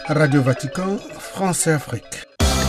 Radio Vatican, France et Afrique.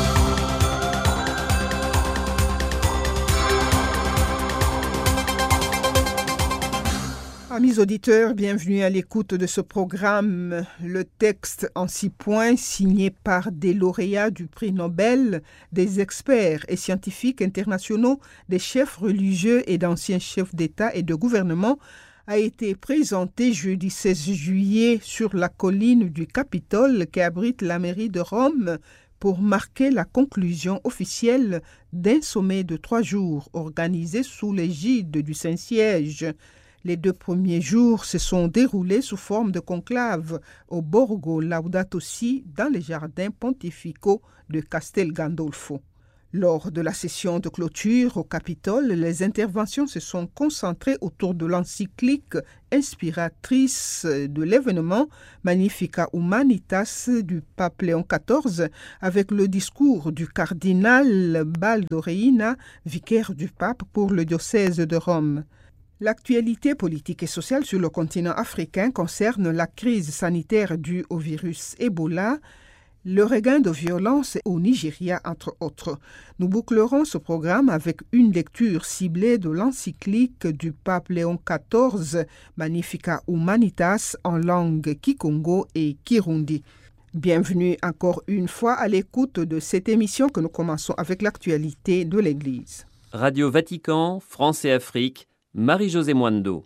Amis auditeurs, bienvenue à l'écoute de ce programme. Le texte en 6 points, signé par des lauréats du prix Nobel, des experts et scientifiques internationaux, des chefs religieux et d'anciens chefs d'État et de gouvernement, a été présenté jeudi 16 juillet sur la colline du Capitole qui abrite la mairie de Rome pour marquer la conclusion officielle d'un sommet de 3 jours organisé sous l'égide du Saint-Siège. Les 2 premiers jours se sont déroulés sous forme de conclave au Borgo Laudato Si dans les jardins pontificaux de Castel Gandolfo. Lors de la session de clôture au Capitole, les interventions se sont concentrées autour de l'encyclique inspiratrice de l'événement Magnificat Humanitas du pape Léon XIV avec le discours du cardinal Baldo Reina, vicaire du pape pour le diocèse de Rome. L'actualité politique et sociale sur le continent africain concerne la crise sanitaire due au virus Ebola, le regain de violence au Nigeria, entre autres. Nous bouclerons ce programme avec une lecture ciblée de l'encyclique du pape Léon XIV, Magnificat Humanitas, en langue kikongo et kirundi. Bienvenue encore une fois à l'écoute de cette émission que nous commençons avec l'actualité de l'Église. Radio Vatican, France et Afrique, Marie-Josée Mwando.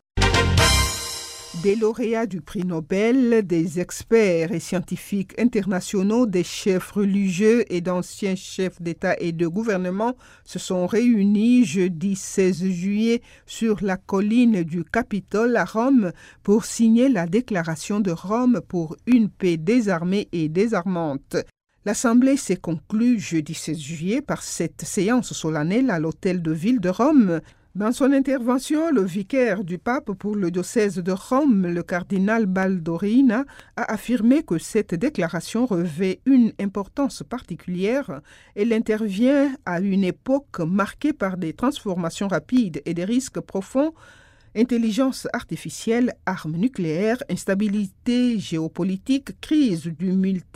Des lauréats du prix Nobel, des experts et scientifiques internationaux, des chefs religieux et d'anciens chefs d'État et de gouvernement se sont réunis jeudi 16 juillet sur la colline du Capitole à Rome pour signer la déclaration de Rome pour une paix désarmée et désarmante. L'Assemblée s'est conclue jeudi 16 juillet par cette séance solennelle à l'hôtel de ville de Rome. Dans son intervention, le vicaire du pape pour le diocèse de Rome, le cardinal Baldo Reina, a affirmé que cette déclaration revêt une importance particulière. Elle intervient à une époque marquée par des transformations rapides et des risques profonds, intelligence artificielle, armes nucléaires, instabilité géopolitique, crise du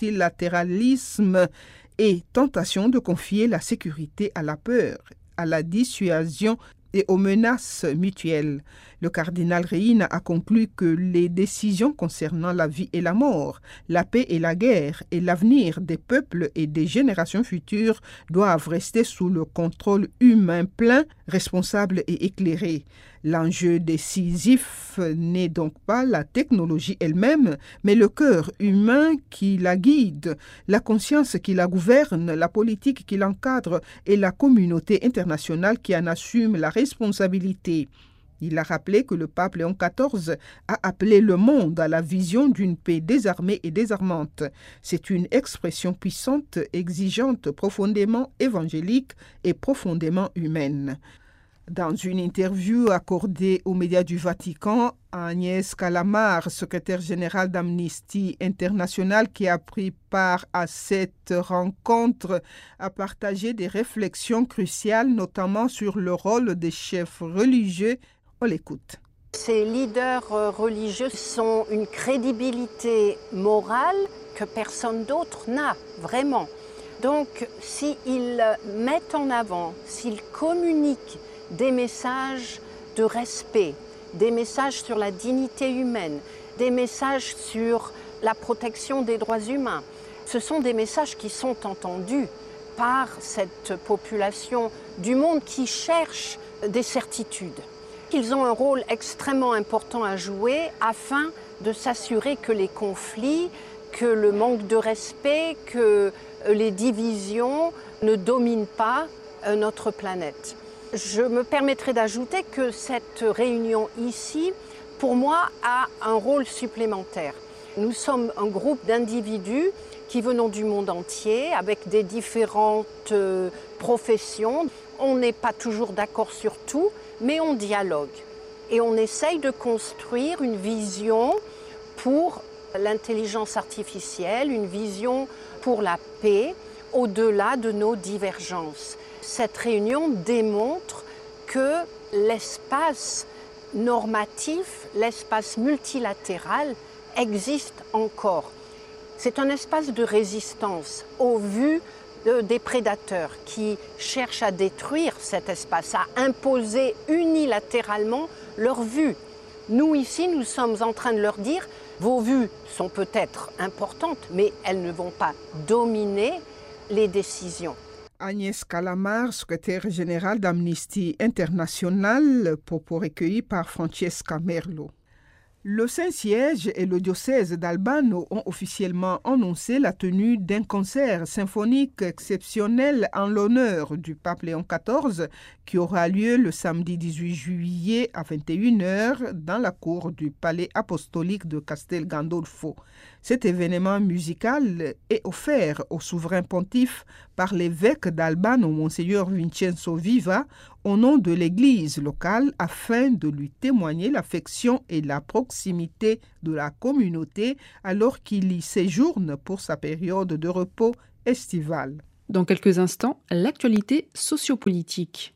multilatéralisme et tentation de confier la sécurité à la peur, à la dissuasion et aux menaces mutuelles. Le cardinal Reina a conclu que les décisions concernant la vie et la mort, la paix et la guerre et l'avenir des peuples et des générations futures doivent rester sous le contrôle humain plein, responsable et éclairé. L'enjeu décisif n'est donc pas la technologie elle-même, mais le cœur humain qui la guide, la conscience qui la gouverne, la politique qui l'encadre et la communauté internationale qui en assume la responsabilité. Il a rappelé que le pape Léon XIV a appelé le monde à la vision d'une paix désarmée et désarmante. C'est une expression puissante, exigeante, profondément évangélique et profondément humaine. Dans une interview accordée aux médias du Vatican, Agnès Calamar, secrétaire générale d'Amnesty International qui a pris part à cette rencontre, a partagé des réflexions cruciales, notamment sur le rôle des chefs religieux. On l'écoute. Ces leaders religieux sont une crédibilité morale que personne d'autre n'a, vraiment. Donc, s'ils mettent en avant, s'ils communiquent des messages de respect, des messages sur la dignité humaine, des messages sur la protection des droits humains. Ce sont des messages qui sont entendus par cette population du monde qui cherche des certitudes. Ils ont un rôle extrêmement important à jouer afin de s'assurer que les conflits, que le manque de respect, que les divisions ne dominent pas notre planète. Je me permettrai d'ajouter que cette réunion ici, pour moi, a un rôle supplémentaire. Nous sommes un groupe d'individus qui venons du monde entier, avec des différentes professions. On n'est pas toujours d'accord sur tout, mais on dialogue. Et on essaye de construire une vision pour l'intelligence artificielle, une vision pour la paix, au-delà de nos divergences. Cette réunion démontre que l'espace normatif, l'espace multilatéral existe encore. C'est un espace de résistance aux vues des prédateurs qui cherchent à détruire cet espace, à imposer unilatéralement leur vue. Nous, ici, nous sommes en train de leur dire « Vos vues sont peut-être importantes, mais elles ne vont pas dominer les décisions. » Agnès Calamar, secrétaire générale d'Amnesty International, propos recueillis par Francesca Merlo. Le Saint-Siège et le diocèse d'Albano ont officiellement annoncé la tenue d'un concert symphonique exceptionnel en l'honneur du pape Léon XIV qui aura lieu le samedi 18 juillet à 21h dans la cour du palais apostolique de Castel Gandolfo. Cet événement musical est offert au souverain pontife par l'évêque d'Albano, Monseigneur Vincenzo Viva, au nom de l'église locale afin de lui témoigner l'affection et la proximité de la communauté alors qu'il y séjourne pour sa période de repos estival. Dans quelques instants, l'actualité sociopolitique.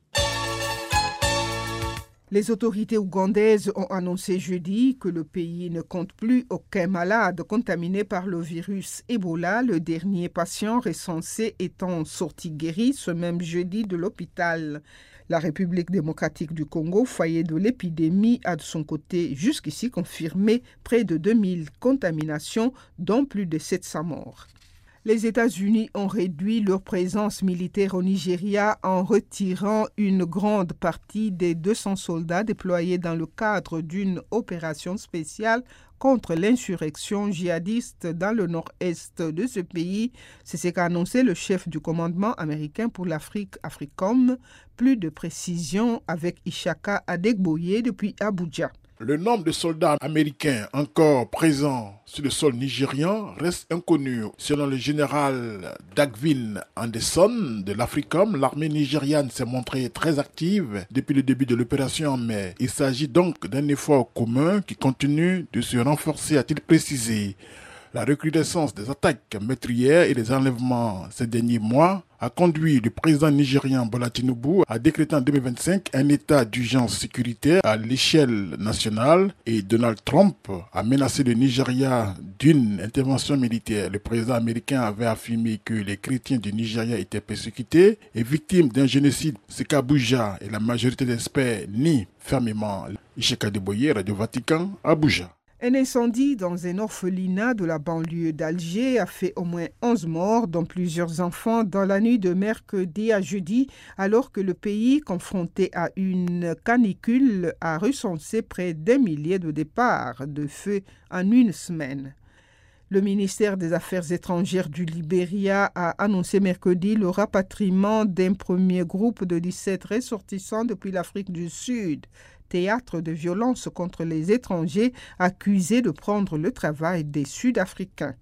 Les autorités ougandaises ont annoncé jeudi que le pays ne compte plus aucun malade contaminé par le virus Ebola, le dernier patient recensé étant sorti guéri ce même jeudi de l'hôpital. La République démocratique du Congo, foyer de l'épidémie, a de son côté jusqu'ici confirmé près de 2000 contaminations, dont plus de 700 morts. Les États-Unis ont réduit leur présence militaire au Nigeria en retirant une grande partie des 200 soldats déployés dans le cadre d'une opération spéciale contre l'insurrection djihadiste dans le nord-est de ce pays. C'est ce qu'a annoncé le chef du commandement américain pour l'Afrique, AFRICOM. Plus de précisions avec Ishaka Adegboye depuis Abuja. Le nombre de soldats américains encore présents sur le sol nigérian reste inconnu. Selon le général Dagvin Anderson de l'AFRICOM, l'armée nigériane s'est montrée très active depuis le début de l'opération en mai. Il s'agit donc d'un effort commun qui continue de se renforcer, a-t-il précisé. La recrudescence des attaques meurtrières et des enlèvements ces derniers mois a conduit le président nigérian Bola Tinubu à décréter en 2025 un état d'urgence sécuritaire à l'échelle nationale et Donald Trump a menacé le Nigeria d'une intervention militaire. Le président américain avait affirmé que les chrétiens du Nigeria étaient persécutés et victimes d'un génocide. Ce qu'Abuja et la majorité d'experts nient fermement. Ishaka Deboye, Radio Vatican, Abuja. Un incendie dans un orphelinat de la banlieue d'Alger a fait au moins 11 morts, dont plusieurs enfants, dans la nuit de mercredi à jeudi, alors que le pays, confronté à une canicule, a recensé près d'1 millier de départs de feu en une semaine. Le ministère des Affaires étrangères du Libéria a annoncé mercredi le rapatriement d'un premier groupe de 17 ressortissants depuis l'Afrique du Sud, théâtre de violences contre les étrangers accusés de prendre le travail des Sud-Africains.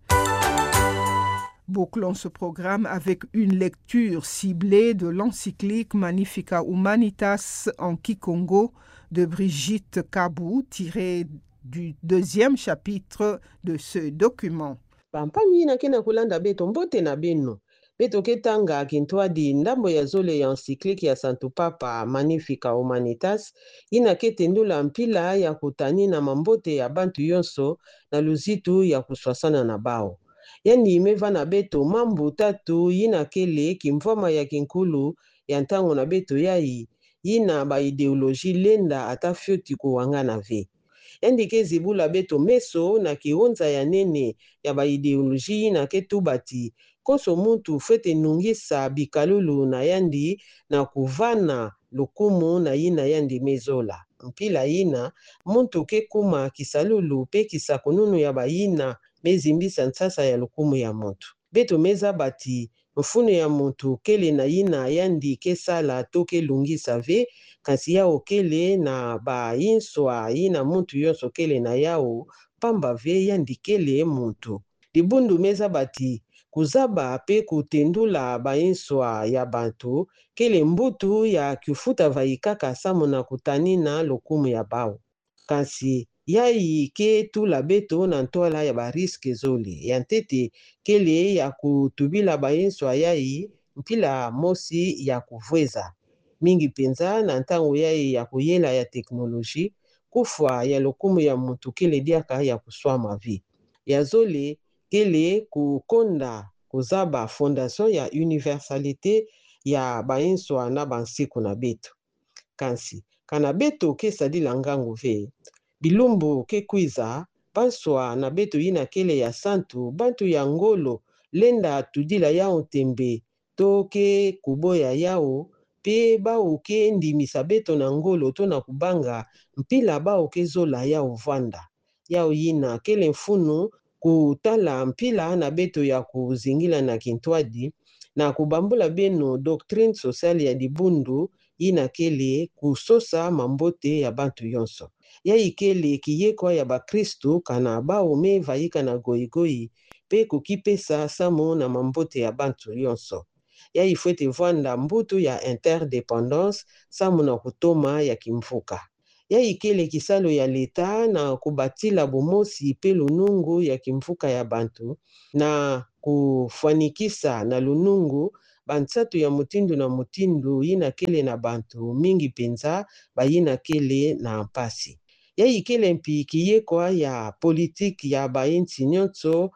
Bouclons ce programme avec une lecture ciblée de l'encyclique Magnificat Humanitas en Kikongo de Brigitte Kabou, tirée du 2e chapitre de ce document. Beto ketanga kintwadi ndambo ya zole ya encyclique ya Santo Papa Magnificat Humanitas ina ketendula mpila ya kutani na mambote ya bantu yonso na luzitu ya kuswasana na bao. Yani imeva na beto mambu tatu yina kele kimvoma ya kinkulu ya ntango na beto yai yina ba ideologie lenda ata fioti kuwangana ve. Yandike zibula beto meso na kionza ya nene ya ba ideologie yina ketubati koso muntu fete nungisa bikalulu na yandi na kuvana lukumu na yina yandi mezola. Mpila yina muntu ke kuma kisalulu pe kisakununu ya bayina mezimbisa nsasa ya lukumu ya muntu. Beto meza bati mfunu ya muntu kele na yina yandi kesala toke lungisa ve kasi yao kele na ba yinswa yina muntu yonso kele na yao pamba ve yandi kele muntu. Dibundu meza bati kuzaba pe kutendula bainswa ya bantu kele mbutu ya kifuta vaikaka samu na kutanina lokumu ya bao. Kasi yai ke tula beto na ntoala ya bariske zoli. Yantete kele ya kutubila bainswa yai mpila mosi ya kuvweza. Mingi penza na ntango yai ya kuyela ya teknoloji kufwa ya lokumu ya muntu kele diaka ya kuswama vi. Ya zole kele kukonda kuzaba fondation ya universalité ya bainso na bansiku na beto kansi kana beto ke sadila ngangu ve bilumbu ke kwiza banswa na beto yina kele ya santu bantu ya ngolo lenda tudila yao tembe to ke kuboya yao pe bao ke ndimisa beto na ngolo to na kubanga mpila bao ke zola yao vanda yao yina kele mfunu kutala mpila na beto ya kuzingila na kintwadi na kubambula beno doctrine sociale ya dibundu yina kele kusosa mambote ya bantu yonso ya ikele kiyekwa ya bakristu kana bao me vayika na goigoi pe kukipesa samo na mambote ya bantu yonso ya ifwete vwanda mbutu ya interdependance samo na kutoma ya kimvuka ya ikele kisalo ya leta na kubatila bomosi pe lunungu ya kimvuka ya bantu na kufanikisa na lunungu bansatu ya mutindu na mutindu yina kele na bantu mingi penza bayina kele na mpasi ya ikele mpi kiyekwa ya politiki ya bainti nyonso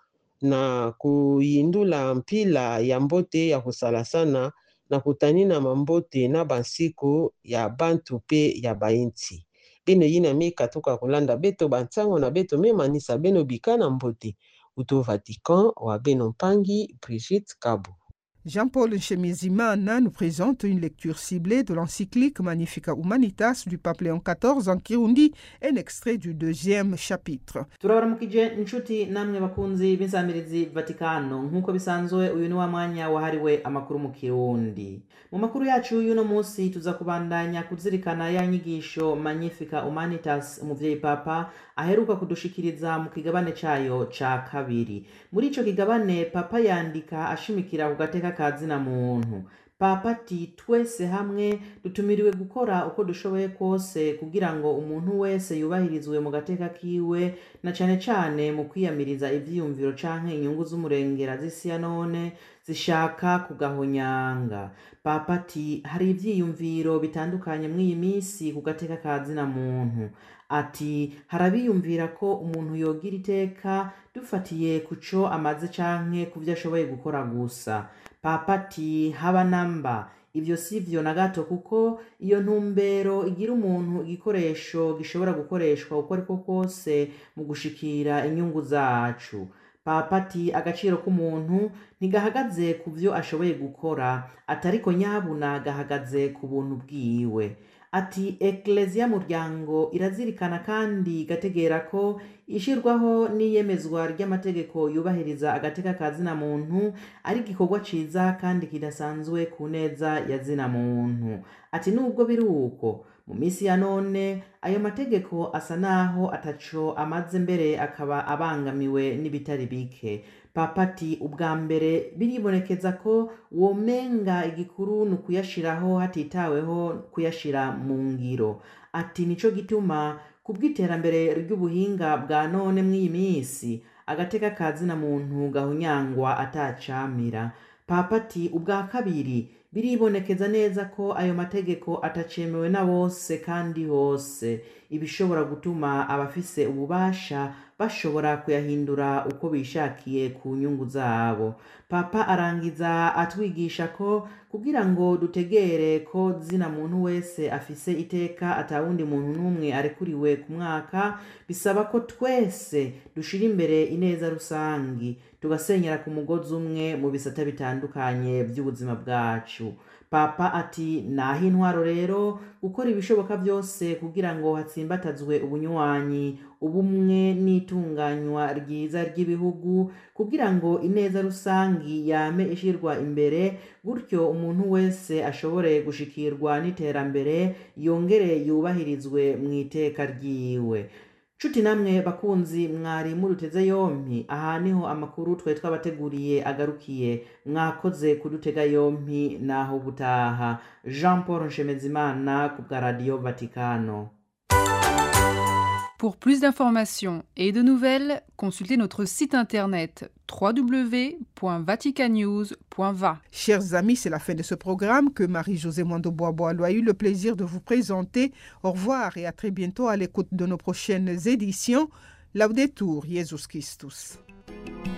na kuyindula mpila ya mbote ya kusalasana na kutanina mambote na bansiku ya bantu pe ya bainti beno yina meka toka kulanda beto bantango na beto memanisa beno bikana mbote uto Vatican wa beno mpangi Brigitte Kabo. Jean-Paul Nshemezimana nous présente une lecture ciblée de l'encyclique Magnificat Humanitas du pape Léon XIV en Kirundi, un extrait du 2e chapitre. Turabaramukije inshuti namwe bakunzi b'insamirizi Vatikano nk'uko bisanzwe uyu ni wa mwanya wahariwe amakuru mu Kirundi. Mu makuru yacu y'uno munsi tuza kubandanya kuzirikana ya nyigisho Magnificat Humanitas umuvyeyi papa aheruka kudushikiriza mu kigabane cayo ca kabiri. Muri ico kigabane papa yandika ashimikira ku gateka kazina muntu. Papa ati twese hamwe dutumiriwe gukora uko dushoboye kose kugira ngo umuntu wese yubahirizwe mu gateka kiwe na cane cane mu kwiyamiriza ivyiyumviro canke inyungu z'umurengera z'isi ya none zishaka kugahonyanga. Papa ati hari ivyiyumviro bitandukanye mw'iyi misi ku gateka kazina muntu. Ati harabiyumvira ko umuntu yogira iteka dufatiye kuco amaze canke kuvyo ashoboye gukora gusa. Papa ati haba namba ivyo sivyo na gato kuko iyo ntumbero igira umuntu igikoresho gishobora gukoreshwa uko ariko kose mu gushikira inyungu zacu. Papa ati agaciro k'umuntu ntigahagaze ku vyo ashoboye gukora atariko nyabuna gahagaze ku buntu bwiwe. Ati Ecclesia muryango irazirikana kandi igategera ko ishirwaho n'iyemezwa ry'amategeko yubahiriza agateka kazina muntu ari igikorwa ciza kandi kidasanzwe ku neza ya zina muntu. Ati nubwo biri uko mu misi ya none ayo mategeko asa naho ataco amaze mbere akaba abangamiwe n'ibitari bike. Papa ati ubwa mbere biribonekeza ko womenga igikuru ni ukuyashiraho hatitaweho kuyashira mu ngiro. Ati nico gituma kubw'iterambere ry'ubuhinga bwa none mw'iyi misi agateka kazina muntu gahunyangwa atacamira. Papa ati ubwa kabiri biribonekeza neza ko ayo mategeko atacemewe na bose kandi hose, ibishobora gutuma abafise ububasha bashobora kuyahindura uko bishakiye ku nyungu zabo. Papa arangiza atwigisha ko kugira ngo dutegere ko zina muntu wese afise iteka atawundi muntu n'umwe arekuriwe ku mwaka, bisaba ko twese dushira imbere ineza rusangi tugasenyera ku mugozi umwe mu bisata bitandukanye by'ubuzima bwacu. Papa ati naho intwaro rero gukora ibishoboka byose kugira ngo hatsimbatazwe ubunywanyi, ubumwe n'itunganywa ryiza ry'ibihugu kugira ngo ineza rusangi yame ishirwa imbere, gutyo umuntu wese ashobore gushikirwa n'iterambere yongere yubahirizwe mu iteka ryiwe. Chuti namwe bakunzi mwari muruteze yompi, aha niho amakuru twe twabateguriye agarukiye. Mwakoze kudutega yompi naho butaha. Jean-Paul Nshemezimana ku bwa Radio Vaticano. Pour plus d'informations et de nouvelles, consultez notre site internet www.vaticanews.va. Chers amis, c'est la fin de ce programme que Marie-Josée Mwando-Bois-Bois a eu le plaisir de vous présenter. Au revoir et à très bientôt à l'écoute de nos prochaines éditions. Laudetur Jesus Christus.